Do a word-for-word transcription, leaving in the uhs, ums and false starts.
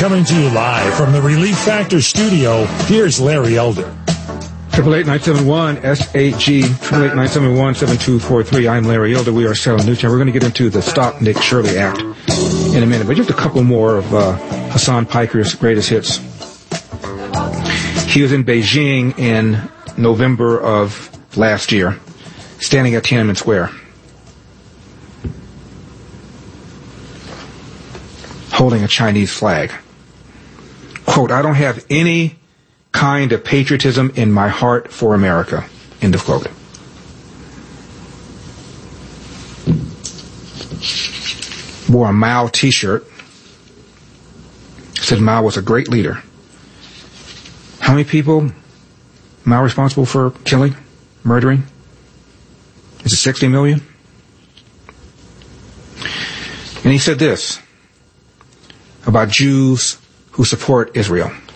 Coming to you live from the Relief Factor studio, here's Larry Elder. Triple eight nine seven one S A G triple eight nine seven one seven two four three. I'm Larry Elder. We are Salem News Channel. We're going to get into the Stop Nick Shirley Act in a minute, but just a couple more of uh, Hassan Piker's greatest hits. He was in Beijing in November of last year, standing at Tiananmen Square, holding a Chinese flag. Quote, "I don't have any kind of patriotism in my heart for America." End of quote. Wore a Mao t-shirt. Said Mao was a great leader. How many people Mao responsible for killing, murdering? Is it sixty million? And he said this about Jews who support Israel.